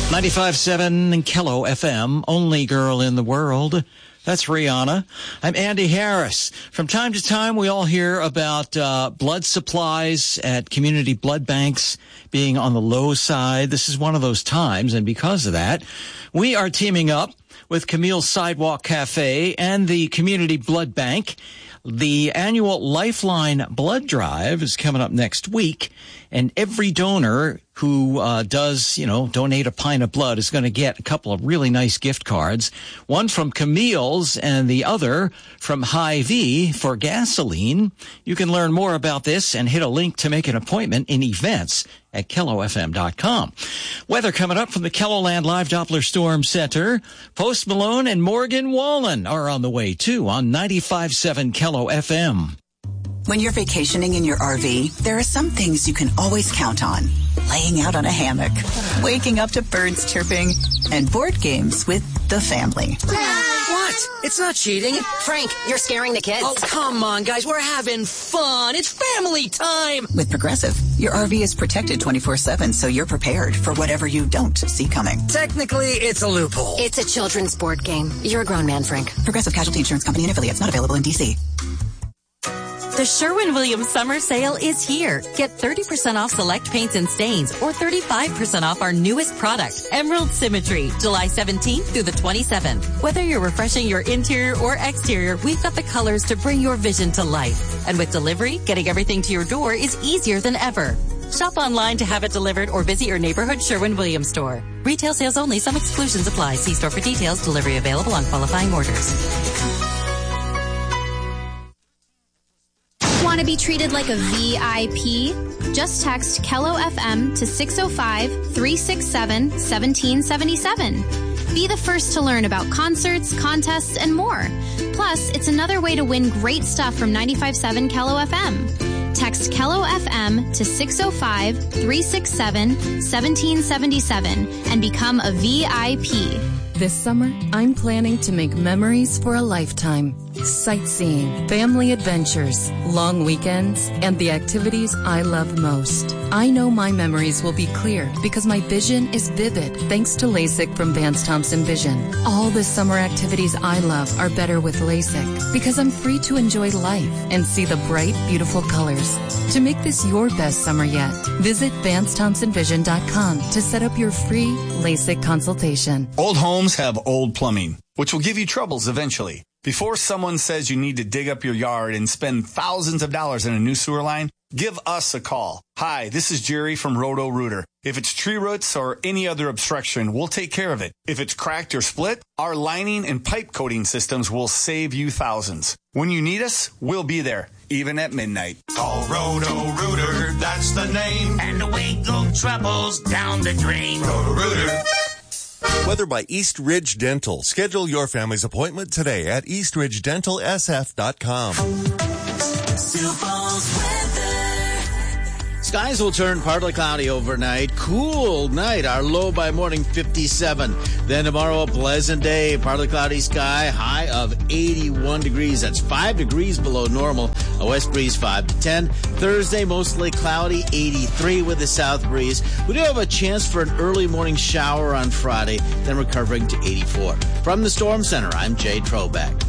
95.7 Kello FM, only girl in the world. That's Rihanna. I'm Andy Harris. From time to time, we all hear about blood supplies at community blood banks being on the low side. This is one of those times, and because of that, we are teaming up with Camille's Sidewalk Cafe and the Community Blood Bank. The annual Lifeline Blood Drive is coming up next week, and every donor who does, donate a pint of blood is going to get a couple of really nice gift cards, one from Camille's and the other from Hy-Vee for gasoline. You can learn more about this and hit a link to make an appointment in events at KelloFM.com. Weather coming up from the KELOLAND Live Doppler Storm Center. Post Malone and Morgan Wallen are on the way, too, on 95.7 Kello FM. When you're vacationing in your RV, there are some things you can always count on. Laying out on a hammock, waking up to birds chirping, and board games with the family. What? It's not cheating. Frank, you're scaring the kids. Oh, come on, guys. We're having fun. It's family time. With Progressive, your RV is protected 24/7, so you're prepared for whatever you don't see coming. Technically, it's a loophole. It's a children's board game. You're a grown man, Frank. Progressive Casualty Insurance Company and affiliates, not available in D.C. The Sherwin-Williams Summer Sale is here. Get 30% off select paints and stains or 35% off our newest product, Emerald Symmetry, July 17th through the 27th. Whether you're refreshing your interior or exterior, we've got the colors to bring your vision to life. And with delivery, getting everything to your door is easier than ever. Shop online to have it delivered or visit your neighborhood Sherwin-Williams store. Retail sales only. Some exclusions apply. See store for details. Delivery available on qualifying orders. Want to be treated like a VIP? Just text Kello FM to 605-367-1777. Be the first to learn about concerts, contests, and more. Plus, it's another way to win great stuff from 95.7 Kello FM. Text Kello FM to 605-367-1777 and become a VIP. This summer, I'm planning to make memories for a lifetime. Sightseeing, family adventures, long weekends, and the activities I love most. I know my memories will be clear because my vision is vivid thanks to LASIK from Vance Thompson Vision. All the summer activities I love are better with LASIK because I'm free to enjoy life and see the bright, beautiful colors. To make this your best summer yet, visit VanceThompsonVision.com to set up your free LASIK consultation. Old homes have old plumbing, which will give you troubles eventually. Before someone says you need to dig up your yard and spend thousands of dollars on a new sewer line, give us a call. Hi, this is Jerry from Roto-Rooter. If it's tree roots or any other obstruction, we'll take care of it. If it's cracked or split, our lining and pipe coating systems will save you thousands. When you need us, we'll be there, even at midnight. Call Roto-Rooter, that's the name. And away go troubles down the drain. Roto-Rooter. Weather by East Ridge Dental. Schedule your family's appointment today at eastridgedentalsf.com. Skies will turn partly cloudy overnight. Cool night. Our low by morning 57. Then tomorrow a pleasant day. Partly cloudy sky. High of 81 degrees. That's 5 degrees below normal. A west breeze 5 to 10. Thursday mostly cloudy. 83 with a south breeze. We do have a chance for an early morning shower on Friday. Then recovering to 84. From the Storm Center, I'm Jay Trobeck.